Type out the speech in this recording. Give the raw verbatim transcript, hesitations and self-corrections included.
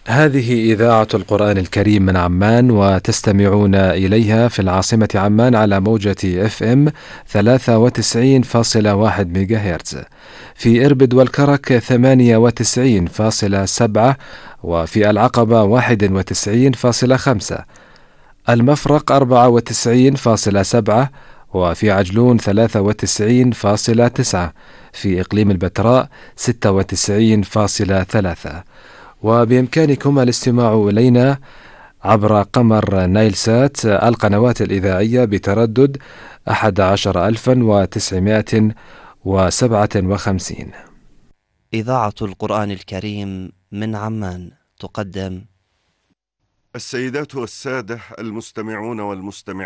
هذه إذاعة القرآن الكريم من عمان، وتستمعون إليها في العاصمة عمان على موجة اف ام ثلاثة وتسعين فاصلة واحد ميجا هرتز، في إربد والكرك ثمانية وتسعين فاصلة سبعة، وفي العقبة واحد وتسعين فاصلة خمسة، المفرق أربعة وتسعين فاصلة سبعة، وفي عجلون ثلاثة وتسعين فاصلة تسعة، في إقليم البتراء ستة وتسعين فاصلة ثلاثة. وبإمكانكم الاستماع إلينا عبر قمر نايلسات القنوات الإذاعية بتردد أحد عشر ألفا وتسعمائة وسبعة وخمسين. إذاعة القرآن الكريم من عمان تقدم. السيدات والسادة المستمعون والمستمعات